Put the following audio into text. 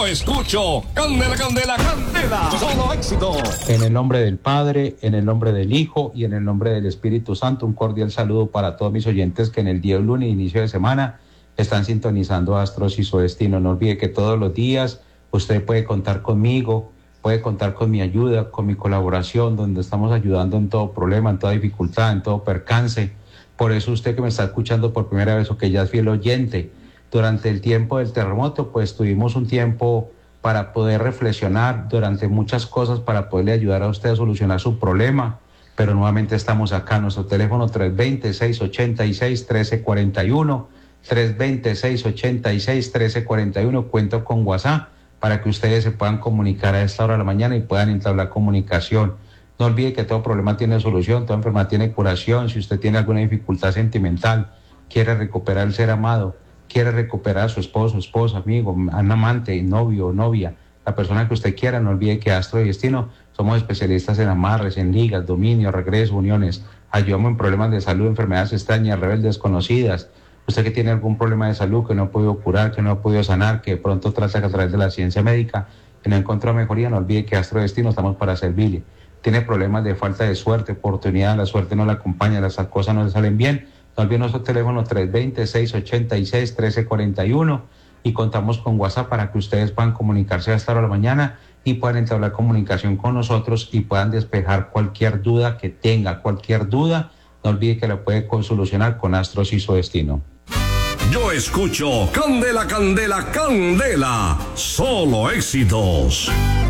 Yo escucho Candela, Candela, Candela. Solo éxito. En el nombre del Padre, en el nombre del Hijo y en el nombre del Espíritu Santo, un cordial saludo para todos mis oyentes que en el día lunes, inicio de semana, están sintonizando Astros y su Destino. No olvide que todos los días usted puede contar conmigo, puede contar con mi ayuda, con mi colaboración, donde estamos ayudando en todo problema, en toda dificultad, en todo percance. Por eso usted que me está escuchando por primera vez o que ya es fiel oyente, durante el tiempo del terremoto, pues tuvimos un tiempo para poder reflexionar durante muchas cosas para poderle ayudar a usted a solucionar su problema, pero nuevamente estamos acá, nuestro teléfono 320-686-1341, 320-686-1341, cuento con WhatsApp para que ustedes se puedan comunicar a esta hora de la mañana y puedan entablar comunicación. No olvide que todo problema tiene solución, toda enfermedad tiene curación. Si usted tiene alguna dificultad sentimental, quiere recuperar el ser amado, quiere recuperar a su esposo, esposa, amigo, un amante, novio o novia, la persona que usted quiera, no olvide que Astro y Destino somos especialistas en amarres, en ligas, dominio, regreso, uniones. Ayudamos en problemas de salud, enfermedades extrañas, rebeldes, desconocidas. Usted que tiene algún problema de salud que no ha podido curar, que no ha podido sanar, que de pronto trata que a través de la ciencia médica que no encontró mejoría, no olvide que Astro y Destino estamos para servirle. Tiene problemas de falta de suerte, oportunidad, la suerte no la acompaña, las cosas no le salen bien. No olviden nuestro teléfono 320-686-1341 y contamos con WhatsApp para que ustedes puedan comunicarse a esta hora de la mañana y puedan entablar comunicación con nosotros y puedan despejar cualquier duda que tenga, cualquier duda. No olvide que la puede solucionar con Astros y su Destino. Yo escucho Candela, Candela, Candela. Solo éxitos.